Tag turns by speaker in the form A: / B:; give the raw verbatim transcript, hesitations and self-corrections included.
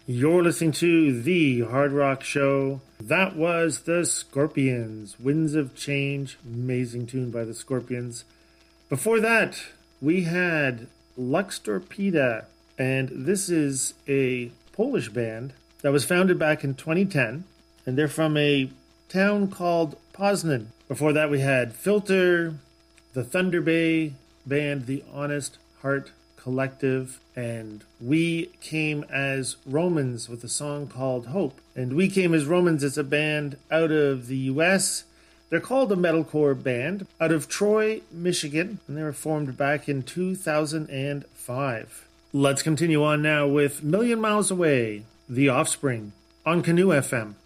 A: You're listening to The Hard Rock Show. That was The Scorpions, Winds of Change. Amazing tune by The Scorpions. Before that, we had Lux Torpeda, and this is a Polish band that was founded back in twenty ten, and they're from a town called Poznan. Before that, we had Filter, the Thunder Bay band, The Honest Heart Collective, and We Came as Romans with a song called Hope. And We Came as Romans is a band out of the U S. They're called a metalcore band out of Troy, Michigan, and they were formed back in two thousand five. Let's continue on now with Million Miles Away, The Offspring, on Canoe F M.